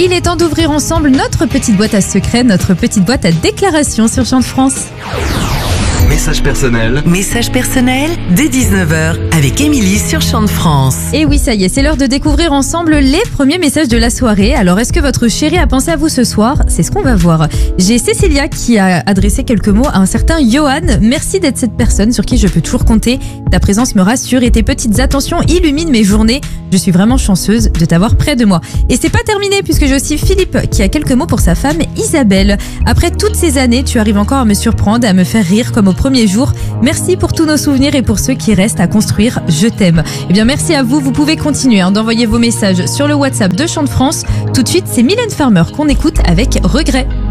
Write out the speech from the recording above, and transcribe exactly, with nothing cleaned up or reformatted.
Il est temps d'ouvrir ensemble notre petite boîte à secrets, notre petite boîte à déclarations sur Chant de France. Message personnel. Message personnel dès dix-neuf heures avec Émilie sur Chant de France. Et oui, ça y est, c'est l'heure de découvrir ensemble les premiers messages de la soirée. Alors, est-ce que votre chéri a pensé à vous ce soir? C'est ce qu'on va voir. J'ai Cécilia qui a adressé quelques mots à un certain Johan. Merci d'être cette personne sur qui je peux toujours compter. Ta présence me rassure et tes petites attentions illuminent mes journées. Je suis vraiment chanceuse de t'avoir près de moi. Et c'est pas terminé puisque j'ai aussi Philippe qui a quelques mots pour sa femme Isabelle. Après toutes ces années, tu arrives encore à me surprendre et à me faire rire comme au premier jour. Merci pour tous nos souvenirs et pour ceux qui restent à construire. Je t'aime. Eh bien, merci à vous. Vous pouvez continuer hein, d'envoyer vos messages sur le WhatsApp de Chant de France. Tout de suite, c'est Mylène Farmer qu'on écoute avec regret.